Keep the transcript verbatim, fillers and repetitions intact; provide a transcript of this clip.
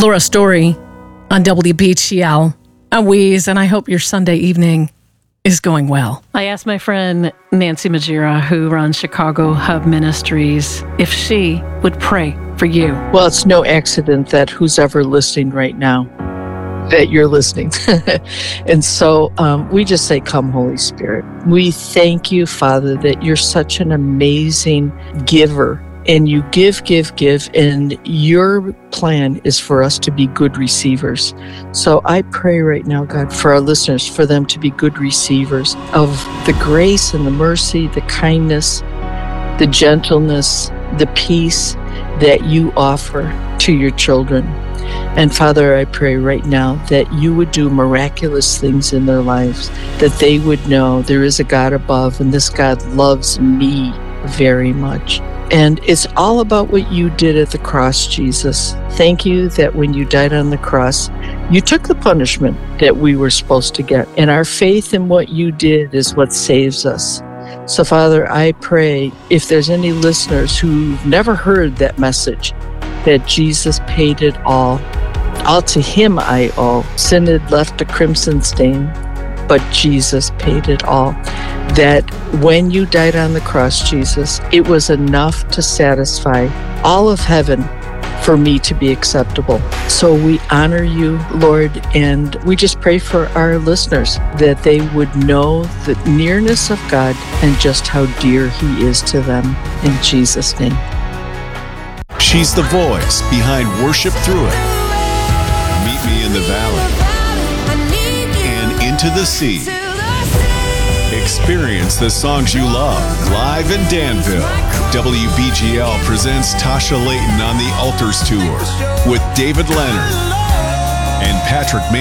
Laura Story on W B G L. I'm Weeze, and I hope your Sunday evening is going well. I asked my friend Nancy Majira, who runs Chicago Hub Ministries, if she would pray for you. Well, it's no accident that who's ever listening right now, that you're listening. And so um, we just say, come, Holy Spirit. We thank you, Father, that you're such an amazing giver. And you give, give, give, and your plan is for us to be good receivers. So I pray right now, God, for our listeners, for them to be good receivers of the grace and the mercy, the kindness, the gentleness, the peace that you offer to your children. And Father, I pray right now that you would do miraculous things in their lives, that they would know there is a God above, and this God loves me very much. And it's all about what you did at the cross, Jesus. Thank you that when you died on the cross, you took the punishment that we were supposed to get. And our faith in what you did is what saves us. So, Father, I pray if there's any listeners who've never heard that message, that Jesus paid it all. All to him I owe. Sin had left a crimson stain, but Jesus paid it all. That when you died on the cross, Jesus, it was enough to satisfy all of heaven for me to be acceptable. So we honor you, Lord, and we just pray for our listeners that they would know the nearness of God and just how dear he is to them. In Jesus' name. She's the voice behind Worship Through It, Meet Me in the Valley, and Into the Sea. Experience the songs you love live in Danville. W B G L presents Tasha Layton on the Altars Tour with David Leonard and Patrick May.